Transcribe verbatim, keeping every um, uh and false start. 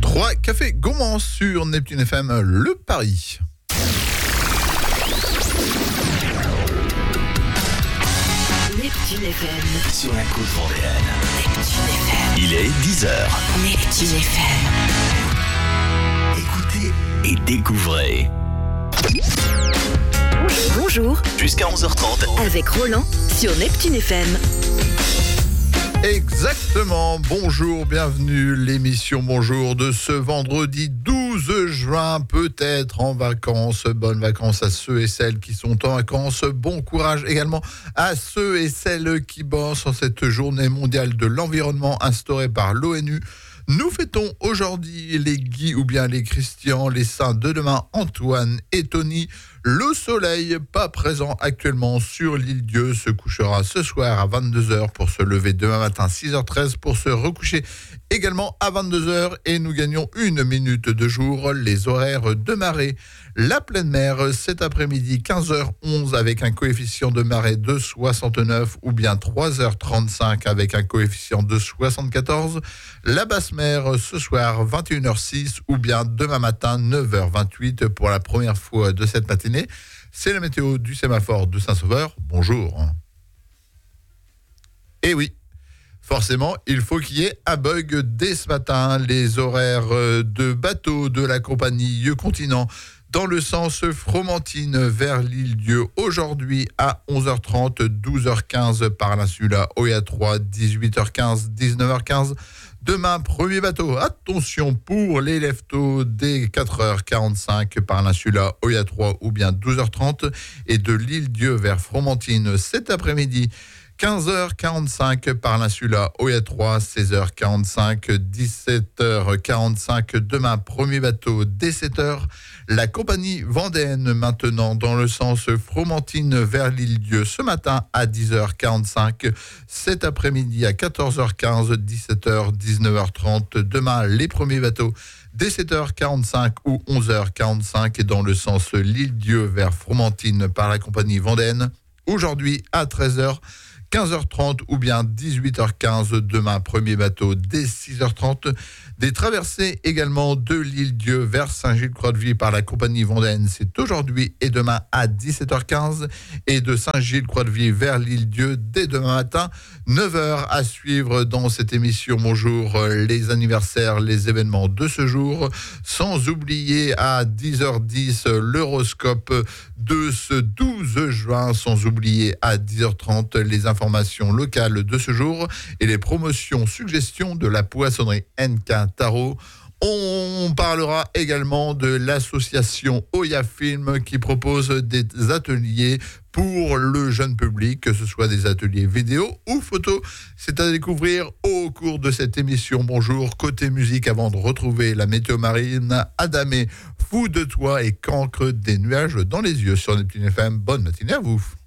trois cafés gourmands sur Neptune F M, le Paris. Neptune F M. Sur la côte vendéenne. Neptune F M. Il est dix heures. Neptune F M. Écoutez et découvrez. Bonjour. Jusqu'à onze heures trente. Avec Roland sur Neptune F M. Exactement, bonjour, bienvenue, l'émission Bonjour de ce vendredi douze juin, peut-être en vacances, bonnes vacances à ceux et celles qui sont en vacances, bon courage également à ceux et celles qui bossent en cette journée mondiale de l'environnement instaurée par l'ONU. Nous fêtons aujourd'hui les Guy ou bien les Christians, les saints de demain, Antoine et Tony. Le soleil, pas présent actuellement sur l'île Dieu, se couchera ce soir à vingt-deux heures pour se lever demain matin six heures treize pour se recoucher également à vingt-deux heures et nous gagnons une minute de jour, les horaires de marée. La pleine mer cet après-midi quinze heures onze avec un coefficient de marée de soixante-neuf ou bien trois heures trente-cinq avec un coefficient de soixante-quatorze. La basse mer ce soir vingt et une heures six ou bien demain matin neuf heures vingt-huit pour la première fois de cette matinée. C'est la météo du sémaphore de Saint-Sauveur. Bonjour. Et oui, forcément, il faut qu'il y ait un bug dès ce matin. Les horaires de bateau de la compagnie You Continent dans le sens Fromentine vers l'île Dieu aujourd'hui à onze heures trente, douze heures quinze par l'insula Oya trois, dix-huit heures quinze, dix-neuf heures quinze. Demain, premier bateau, attention pour les leftos dès quatre heures quarante-cinq par l'insula Oya trois ou bien douze heures trente et de l'île Dieu vers Fromentine cet après-midi. quinze heures quarante-cinq par l'insula Oya trois, seize heures quarante-cinq, dix-sept heures quarante-cinq. Demain, premier bateau dès sept heures. La compagnie vendéenne maintenant dans le sens Fromentine vers l'île Dieu ce matin à dix heures quarante-cinq. Cet après-midi à quatorze heures quinze, dix-sept heures, dix-neuf heures trente. Demain, les premiers bateaux dès sept heures quarante-cinq ou onze heures quarante-cinq et dans le sens l'île Dieu vers Fromentine par la compagnie vendéenne. Aujourd'hui à treize heures. quinze heures trente ou bien dix-huit heures quinze, demain premier bateau dès six heures trente. Des traversées également de l'île Dieu vers Saint-Gilles-Croix-de-Vie par la compagnie vendéenne, c'est aujourd'hui et demain à dix-sept heures quinze. Et de Saint-Gilles-Croix-de-Vie vers l'île Dieu dès demain matin, neuf heures à suivre dans cette émission Bonjour, les anniversaires, les événements de ce jour. Sans oublier à dix heures dix l'horoscope de ce douze juin, sans oublier à dix heures trente les informations locales de ce jour et les promotions suggestions de la poissonnerie N K Tarot. On parlera également de l'association Oya Film qui propose des ateliers pour le jeune public, que ce soit des ateliers vidéo ou photo. C'est à découvrir au cours de cette émission. Bonjour, côté musique, avant de retrouver la météo marine, Adamé, Fou de toi et Cancre, des nuages dans les yeux sur Neptune F M. Bonne matinée à vous.